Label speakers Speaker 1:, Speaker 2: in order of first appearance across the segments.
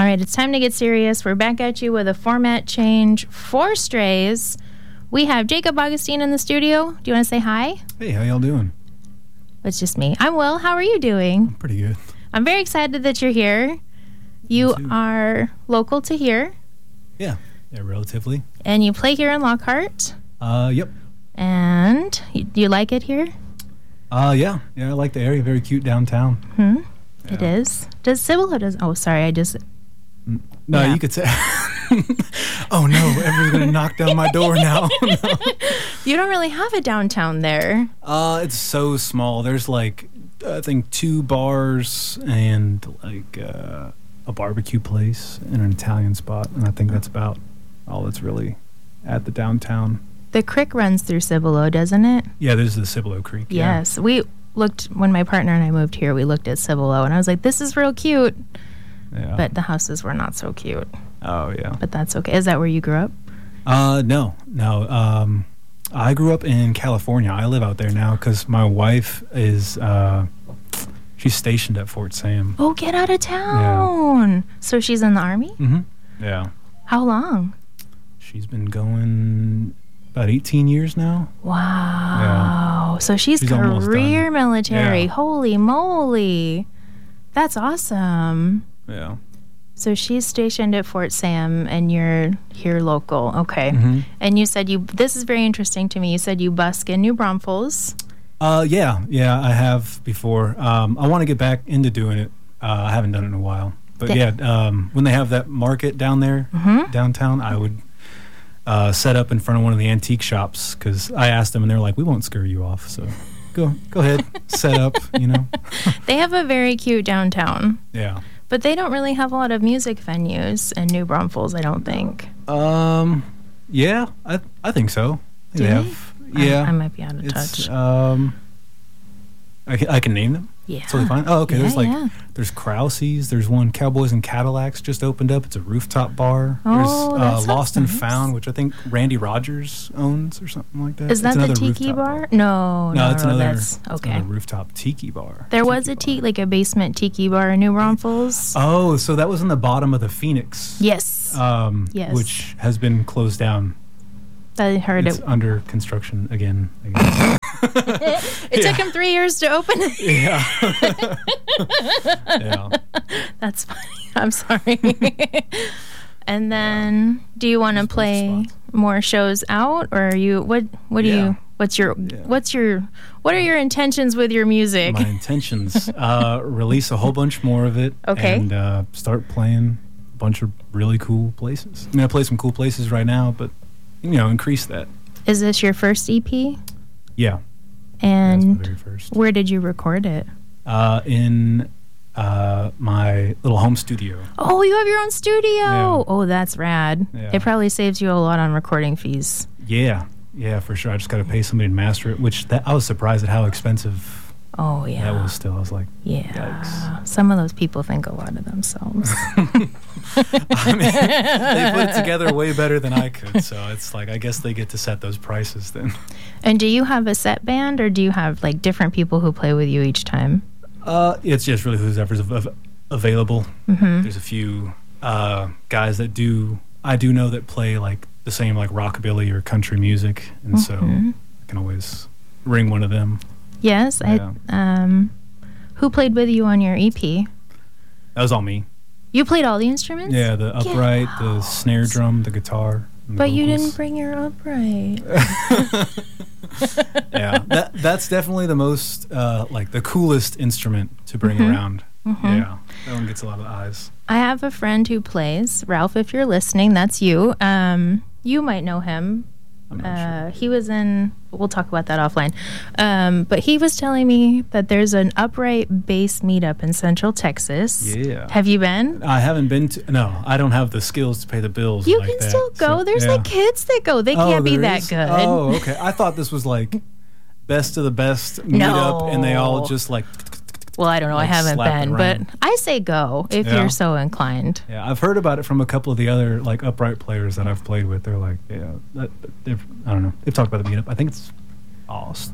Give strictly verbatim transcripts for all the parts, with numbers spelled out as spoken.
Speaker 1: right, it's time to get serious. We're back at you with a format change for Strays. We have Jacob Augustine in the studio. Do you want to say hi?
Speaker 2: Hey, how y'all doing?
Speaker 1: It's just me. I'm well. How are you doing?
Speaker 2: Pretty good.
Speaker 1: I'm very excited that you're here. You are local to here.
Speaker 2: Yeah, yeah, relatively.
Speaker 1: And you play here in Lockhart.
Speaker 2: Uh, yep.
Speaker 1: And you, you like it here?
Speaker 2: Uh, yeah, yeah, I like the area. Very cute downtown.
Speaker 1: Hmm.
Speaker 2: Yeah.
Speaker 1: It is. Does Cibolo does? Oh, sorry, I just.
Speaker 2: No,
Speaker 1: yeah.
Speaker 2: you could say. Oh no, everyone's gonna knock down my door now. No.
Speaker 1: You don't really have a downtown there.
Speaker 2: Uh, it's so small. There's like, I think two bars and like uh, a barbecue place and an Italian spot, and I think that's about all that's really at the downtown.
Speaker 1: The creek runs through Cibolo, doesn't it?
Speaker 2: Yeah, there's the Cibolo Creek.
Speaker 1: Yes,
Speaker 2: yeah.
Speaker 1: we looked when my partner and I moved here. We looked at Cibolo, and I was like, "This is real cute."
Speaker 2: Yeah.
Speaker 1: But the houses were not so cute.
Speaker 2: Oh yeah.
Speaker 1: But that's okay. Is that where you grew up?
Speaker 2: Uh, no, no. Um, I grew up in California. I live out there now because my wife is, uh, she's stationed at Fort Sam.
Speaker 1: Oh, get out of town. Yeah. So she's in the Army?
Speaker 2: Mm-hmm. Yeah.
Speaker 1: How long?
Speaker 2: She's been going about eighteen years now.
Speaker 1: Wow. Yeah. So she's, she's career military. Yeah. Holy moly. That's awesome.
Speaker 2: Yeah.
Speaker 1: So she's stationed at Fort Sam, and you're here local. Okay. Mm-hmm. And you said you, this is very interesting to me, you said you busk in New Braunfels.
Speaker 2: Uh, yeah, yeah, I have before. Um, I want to get back into doing it. Uh, I haven't done it in a while. But yeah, um, when they have that market down there, mm-hmm. downtown, I would uh, set up in front of one of the antique shops, because I asked them, and they're like, we won't scare you off, so go, go ahead, set up, you know.
Speaker 1: They have a very cute downtown.
Speaker 2: Yeah.
Speaker 1: But they don't really have a lot of music venues in New Braunfels, I don't think.
Speaker 2: Um, yeah, I I think so. I think
Speaker 1: Do
Speaker 2: they
Speaker 1: they?
Speaker 2: have. Yeah,
Speaker 1: I, I might be out of
Speaker 2: it's,
Speaker 1: touch.
Speaker 2: Um, I can, I can name them.
Speaker 1: Yeah,
Speaker 2: totally fine. Oh, okay.
Speaker 1: Yeah,
Speaker 2: there's like
Speaker 1: yeah.
Speaker 2: there's Krause's. There's one Cowboys and Cadillacs just opened up. It's a rooftop bar.
Speaker 1: Oh,
Speaker 2: there's
Speaker 1: that
Speaker 2: uh, Lost
Speaker 1: nice.
Speaker 2: and Found, which I think Randy Rogers owns or something like that.
Speaker 1: Is that
Speaker 2: it's
Speaker 1: the tiki bar?
Speaker 2: bar?
Speaker 1: No, no,
Speaker 2: no, it's
Speaker 1: no,
Speaker 2: another.
Speaker 1: that's okay.
Speaker 2: It's another rooftop tiki bar.
Speaker 1: There
Speaker 2: tiki
Speaker 1: was a
Speaker 2: bar.
Speaker 1: tea, like a basement tiki bar in New Braunfels.
Speaker 2: Oh, so that was in the bottom of the Phoenix.
Speaker 1: Yes.
Speaker 2: Um,
Speaker 1: yes.
Speaker 2: Which has been closed down.
Speaker 1: I heard
Speaker 2: it's
Speaker 1: it.
Speaker 2: under construction again. I guess.
Speaker 1: It took him three years to open it.
Speaker 2: Yeah. Yeah.
Speaker 1: That's funny. I'm sorry. And then, yeah. do you want to play more shows out, or are you what? What do
Speaker 2: yeah.
Speaker 1: you? What's your?
Speaker 2: Yeah.
Speaker 1: What's your? What are your intentions with your music?
Speaker 2: My intentions: uh, release a whole bunch more of it.
Speaker 1: Okay.
Speaker 2: And uh, start playing a bunch of really cool places. I mean, I play some cool places right now, but you know, increase that.
Speaker 1: Is this your first E P?
Speaker 2: Yeah.
Speaker 1: And
Speaker 2: that's my very first.
Speaker 1: Where did you record it?
Speaker 2: Uh, in uh, my little home studio.
Speaker 1: Oh, you have your own studio.
Speaker 2: Yeah.
Speaker 1: Oh, that's rad.
Speaker 2: Yeah.
Speaker 1: It probably saves you a lot on recording fees.
Speaker 2: Yeah. Yeah, for sure. I just got to pay somebody to master it, which that, I was surprised at how expensive
Speaker 1: oh, yeah.
Speaker 2: that was still. I was like,
Speaker 1: yeah.
Speaker 2: Yikes.
Speaker 1: Some of those people think a lot of themselves.
Speaker 2: I mean, they put it together way better than I could, so it's like I guess they get to set those prices then.
Speaker 1: And do you have a set band, or do you have like different people who play with you each time?
Speaker 2: Uh, it's just really whoever's av- available.
Speaker 1: Mm-hmm.
Speaker 2: There's a few uh, guys that do. I do know that play like the same like rockabilly or country music, and mm-hmm. so I can always ring one of them.
Speaker 1: Yes,
Speaker 2: yeah.
Speaker 1: I. Um, who played with you on your E P?
Speaker 2: That was all me.
Speaker 1: You played all the instruments?
Speaker 2: Yeah, the upright, the snare drum, the guitar. The
Speaker 1: but
Speaker 2: vocals.
Speaker 1: you didn't bring your upright.
Speaker 2: Yeah, that that's definitely the most uh, like the coolest instrument to bring
Speaker 1: mm-hmm.
Speaker 2: around.
Speaker 1: Mm-hmm.
Speaker 2: Yeah, that one gets a lot of eyes.
Speaker 1: I have a friend who plays. Ralph, if you're listening, that's you. Um, you might know him.
Speaker 2: I'm not
Speaker 1: uh,
Speaker 2: sure.
Speaker 1: He was in, we'll talk about that offline. Um, but he was telling me that there's an upright bass meetup in Central Texas.
Speaker 2: Yeah.
Speaker 1: Have you been?
Speaker 2: I haven't been to, no, I don't have the skills to pay the bills.
Speaker 1: You
Speaker 2: like
Speaker 1: can
Speaker 2: that,
Speaker 1: still go.
Speaker 2: so,
Speaker 1: There's
Speaker 2: yeah.
Speaker 1: like kids that go. They
Speaker 2: oh,
Speaker 1: can't be
Speaker 2: there
Speaker 1: that
Speaker 2: is?
Speaker 1: good.
Speaker 2: Oh, okay. I thought this was like best of the best meetup,
Speaker 1: No.
Speaker 2: and they all just like.
Speaker 1: Well, I don't know.
Speaker 2: Like
Speaker 1: I haven't
Speaker 2: slapping
Speaker 1: been, but
Speaker 2: around.
Speaker 1: I say go if
Speaker 2: Yeah.
Speaker 1: you're so inclined.
Speaker 2: Yeah, I've heard about it from a couple of the other like upright players that I've played with. They're like, yeah, that, they've, I don't know. They've talked about the meetup. I think it's, oh, it's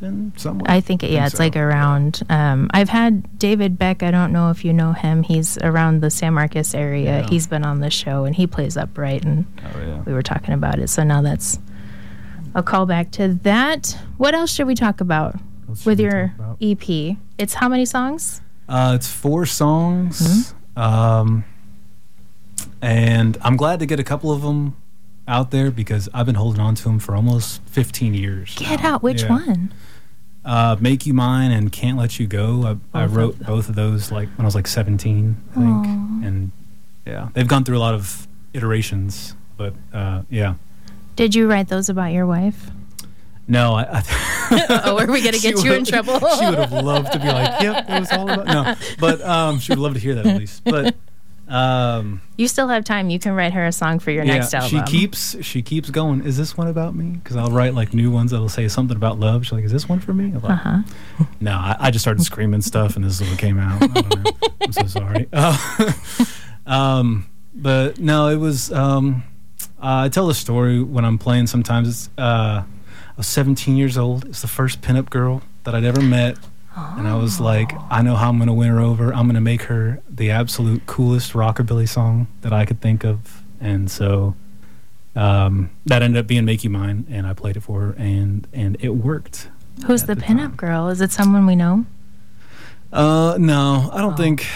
Speaker 2: Griffin somewhere?
Speaker 1: I think, it, yeah, I think it's so. like around. Um, I've had David Beck. I don't know if you know him. He's around the San Marcos area. Yeah. He's been on the show, and he plays upright, and oh, yeah. we were talking about it. So now that's a callback to that. What else should we talk about with your E P? It's how many songs?
Speaker 2: Uh, it's four songs. Mm-hmm. Um, and I'm glad to get a couple of them out there because I've been holding on to them for almost fifteen years.
Speaker 1: Get
Speaker 2: now.
Speaker 1: out. Which yeah. one?
Speaker 2: Uh, Make You Mine and Can't Let You Go. I, I wrote both of those like when I was like seventeen, I think. Aww. And yeah, they've gone through a lot of iterations, but uh, yeah.
Speaker 1: Did you write those about your wife?
Speaker 2: No. I, I
Speaker 1: oh, are we going to get you in trouble?
Speaker 2: She would have loved to be like, yep, it was all about... No, but um, she would love to hear that at least. But... Um,
Speaker 1: you still have time. You can write her a song for your
Speaker 2: yeah,
Speaker 1: next album.
Speaker 2: She keeps she keeps going. Is this one about me? Because I'll write like new ones that'll say something about love. She's like, is this one for me? I'm like, uh-huh. No, I, I just started screaming stuff, and this is what came out. I don't know. I'm so sorry. Uh, um, but no, it was. Um, uh, I tell the story when I'm playing. Sometimes it's. Uh, I was seventeen years old. It's the first pinup girl that I'd ever met. Oh. And I was like, I know how I'm going to win her over. I'm going to make her the absolute coolest rockabilly song that I could think of. And so um, that ended up being Make You Mine, and I played it for her, and, and it worked.
Speaker 1: Who's the, the pinup time. girl? Is it someone we know?
Speaker 2: Uh, no, I don't oh. think...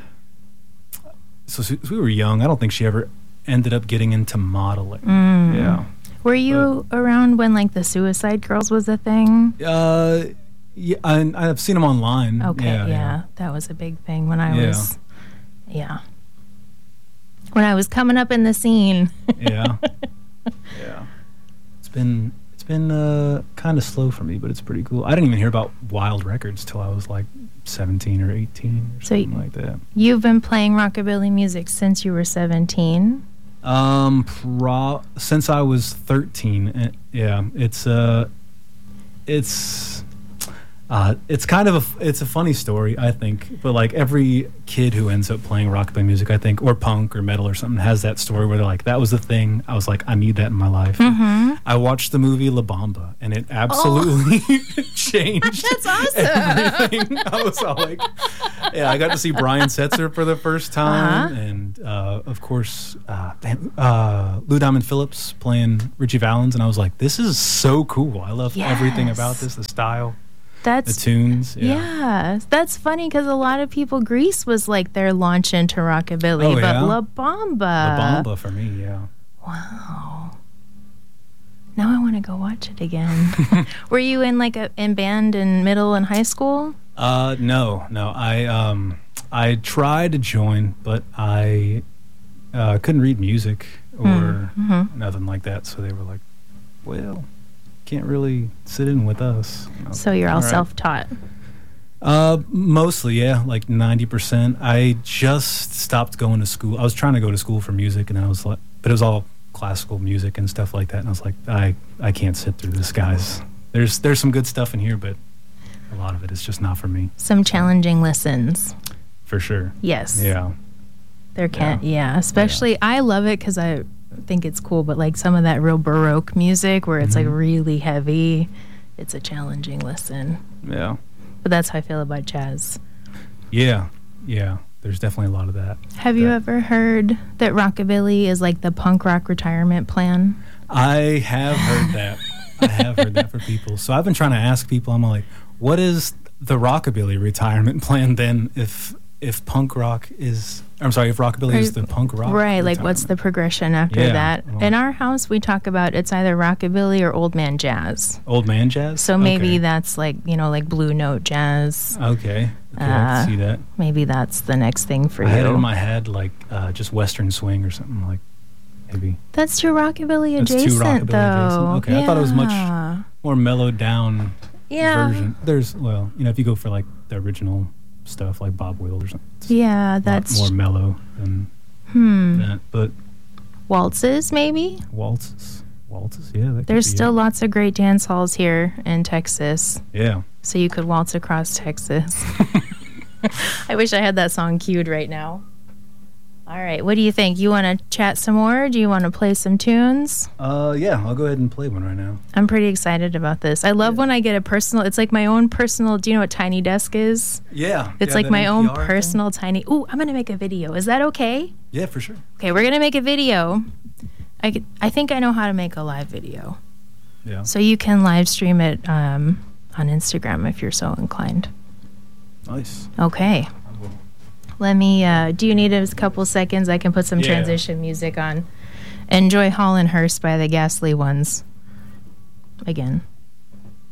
Speaker 2: So, so we were young. I don't think she ever ended up getting into modeling.
Speaker 1: Mm.
Speaker 2: Yeah.
Speaker 1: Were you but, around when, like, the Suicide Girls was a thing?
Speaker 2: Uh... Yeah, I, I've seen them online.
Speaker 1: Okay, yeah, yeah, yeah. That was a big thing when I yeah. was, yeah. When I was coming up in the scene.
Speaker 2: yeah. Yeah. It's been, it's been uh, kind of slow for me, but it's pretty cool. I didn't even hear about Wild Records till I was like seventeen or eighteen or so something y- like that.
Speaker 1: You've been playing rockabilly music since you were seventeen?
Speaker 2: Um, pro- since I was thirteen. Uh, yeah, it's, uh, it's... Uh, it's kind of a, it's a funny story, I think, but like every kid who ends up playing rockabilly music, I think, or punk or metal or something, has that story where they're like, that was the thing. I was like, I need that in my life.
Speaker 1: Mm-hmm.
Speaker 2: I watched the movie La Bamba, and it absolutely oh. changed
Speaker 1: That's awesome.
Speaker 2: everything. I was all like, yeah, I got to see Brian Setzer for the first time,
Speaker 1: uh-huh.
Speaker 2: and uh, of course, uh, uh, Lou Diamond Phillips playing Richie Valens, and I was like, this is so cool. I love
Speaker 1: yes.
Speaker 2: everything about this, the style.
Speaker 1: That's,
Speaker 2: the tunes, yeah.
Speaker 1: yeah. That's funny because a lot of people, Grease was like their launch into rockabilly,
Speaker 2: oh,
Speaker 1: but
Speaker 2: yeah?
Speaker 1: La Bamba.
Speaker 2: La Bamba for me, yeah.
Speaker 1: Wow. Now I want to go watch it again. Were you in like a in band in middle and high school?
Speaker 2: Uh, no, no. I um, I tried to join, but I uh, couldn't read music or
Speaker 1: mm-hmm.
Speaker 2: nothing like that. So they were like, well. Can't really sit in with us.
Speaker 1: So you're all, all right.
Speaker 2: self-taught? Uh, mostly, yeah, like ninety percent. I just stopped going to school. I was trying to go to school for music, and I was like, but it was all classical music and stuff like that. And I was like, I, I can't sit through this, guys. There's there's some good stuff in here, but a lot of it is just not for me.
Speaker 1: Some challenging listens.
Speaker 2: For sure.
Speaker 1: Yes.
Speaker 2: Yeah.
Speaker 1: There can't, yeah. yeah. Especially, yeah. I love it because I think it's cool, but like some of that real Baroque music where it's mm-hmm. like really heavy, it's a challenging listen.
Speaker 2: Yeah.
Speaker 1: But that's how I feel about jazz.
Speaker 2: Yeah. Yeah. There's definitely a lot of that.
Speaker 1: Have
Speaker 2: that.
Speaker 1: you ever heard that rockabilly is like the punk rock retirement plan?
Speaker 2: I have heard that. I have heard that for people. So I've been trying to ask people, I'm like, what is the rockabilly retirement plan then if if punk rock is, I'm sorry, if rockabilly is the punk rock
Speaker 1: right, like what's the progression after
Speaker 2: yeah,
Speaker 1: that?
Speaker 2: well,
Speaker 1: in our house, we talk about it's either rockabilly or old man jazz.
Speaker 2: Old man jazz?
Speaker 1: So maybe
Speaker 2: okay.
Speaker 1: that's like, you know, like Blue Note jazz.
Speaker 2: Okay, okay,
Speaker 1: uh,
Speaker 2: I can see that.
Speaker 1: Maybe that's the next thing for
Speaker 2: I
Speaker 1: you.
Speaker 2: I had it in my head like uh, just Western swing or something like, maybe.
Speaker 1: That's too rockabilly adjacent,
Speaker 2: that's too rockabilly
Speaker 1: though.
Speaker 2: Adjacent. Okay,
Speaker 1: yeah.
Speaker 2: I thought it was much more mellowed down
Speaker 1: yeah.
Speaker 2: version. There's, well, you know, if you go for like the original stuff like Bob Wills or something.
Speaker 1: Yeah, that's
Speaker 2: more mellow than
Speaker 1: hmm.
Speaker 2: that. But
Speaker 1: waltzes, maybe?
Speaker 2: Waltzes. Waltzes, yeah. That
Speaker 1: There's still
Speaker 2: it.
Speaker 1: lots of great dance halls here in Texas.
Speaker 2: Yeah.
Speaker 1: So you could waltz across Texas. I wish I had that song queued right now. All right. What do you think? You want to chat some more? Do you want to play some tunes?
Speaker 2: Uh, yeah, I'll go ahead and play one right now.
Speaker 1: I'm pretty excited about this. I love yeah. when I get a personal. It's like my own personal. Do you know what Tiny Desk is?
Speaker 2: Yeah.
Speaker 1: It's
Speaker 2: yeah,
Speaker 1: like my
Speaker 2: N P R
Speaker 1: own
Speaker 2: thing.
Speaker 1: personal tiny. Ooh, I'm gonna make a video. Is that okay?
Speaker 2: Yeah, for sure.
Speaker 1: Okay, we're gonna make a video. I could, I think I know how to make a live video.
Speaker 2: Yeah.
Speaker 1: So you can live stream it um, on Instagram if you're so inclined.
Speaker 2: Nice.
Speaker 1: Okay. Let me, uh, do you need a couple seconds? I can put some
Speaker 2: yeah.
Speaker 1: transition music on. Enjoy Holland Hurst by the Ghastly Ones. Again.